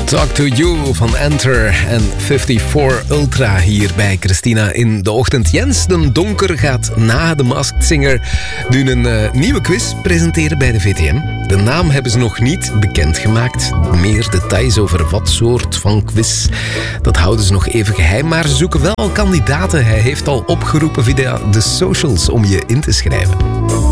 Talk to You van Enter en 54 Ultra hier bij Christina in de ochtend. Jens den Donker gaat na The Masked Singer nu een nieuwe quiz presenteren bij de VTM. De naam hebben ze nog niet bekendgemaakt. Meer details over wat soort van quiz, dat houden ze nog even geheim. Maar ze zoeken wel kandidaten. Hij heeft al opgeroepen via de socials om je in te schrijven.